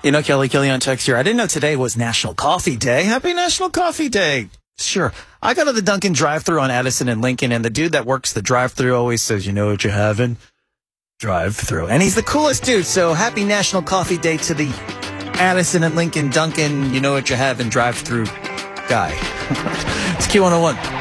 You know, Kelly on text here. I didn't know today was National Coffee Day. Happy National Coffee Day. Sure. I go to the Dunkin' drive-thru on Addison and Lincoln, and the dude that works the drive-thru always says, you know what you're having? Drive-thru. And he's the coolest dude. So happy National Coffee Day to the Addison and Lincoln Dunkin', you know what you're having, drive-thru guy. It's Q101.